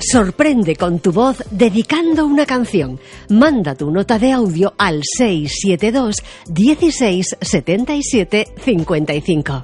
Sorprende con tu voz dedicando una canción. Manda tu nota de audio al 672 16 77 55.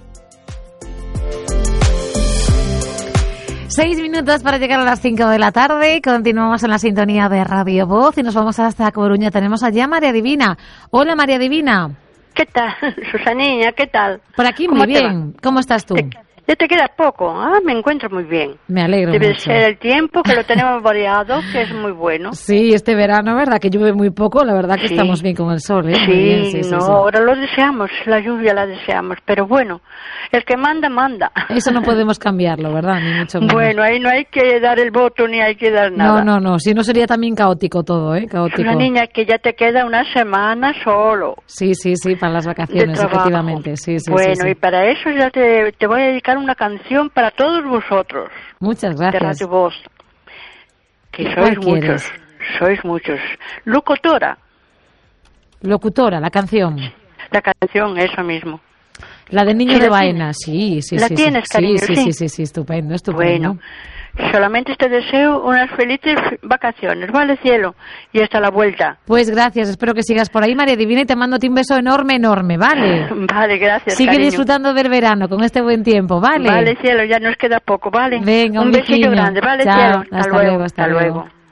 6 minutos para llegar a las 5 de la tarde. Continuamos en la sintonía de Radio Voz y nos vamos hasta Coruña. Tenemos allá a María Divina. Hola, María Divina. ¿Qué tal, Susanina? ¿Qué tal? Por aquí muy bien. ¿Cómo estás tú? Ya te queda poco. Me encuentro muy bien. Me alegro Debe mucho. ser el tiempo, que lo tenemos variado, que es muy bueno. Sí, este verano, ¿verdad? Que llueve muy poco. La verdad que Sí. Estamos bien con el sol, ¿eh? Sí, Muy bien, sí. ahora lo deseamos, la lluvia la deseamos. Pero bueno, el que manda, manda. Eso no podemos cambiarlo, ¿verdad? Ni mucho menos. Bueno, ahí no hay que dar el voto ni hay que dar nada. No. Si no sería también caótico todo, ¿eh? Caótico. Una niña que ya te queda una semana solo. Sí, para las vacaciones, efectivamente. Sí. Bueno, y para eso ya te voy a dedicar una canción para todos vosotros. Muchas De gracias. Radio Voz. Que ¿Cuál sois muchos. Locutora. Locutora, la canción. La canción, eso mismo. La de Niño Sí, de la Baena, sí. ¿La tienes, cariño? Sí, estupendo. Bueno, solamente te deseo unas felices vacaciones, ¿vale, cielo? Y hasta la vuelta. Pues gracias, espero que sigas por ahí, María Divina, y te mando un beso enorme, ¿vale? Vale, gracias, Sigue cariño. disfrutando del verano con este buen tiempo, ¿vale? Vale, cielo, ya nos queda poco, ¿vale? Venga, un besillo besillo. grande, ¿vale, Chao, cielo? hasta luego. Hasta luego.